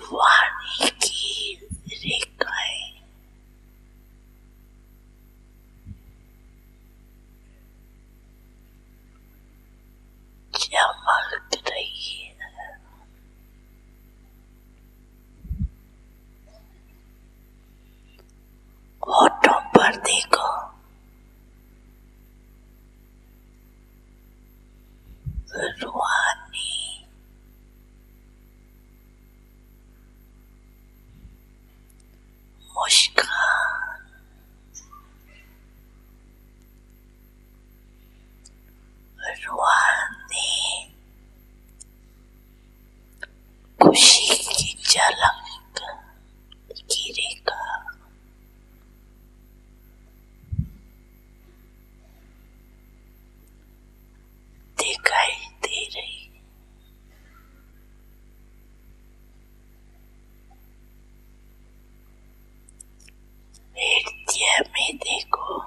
वाणी की रेखाएं चमक रही है। होठों पर देखो, रूहानी मुस्कान, रूहानी खुशी की झलक की रेखा दिखाई दे रही। हृदय में देखो,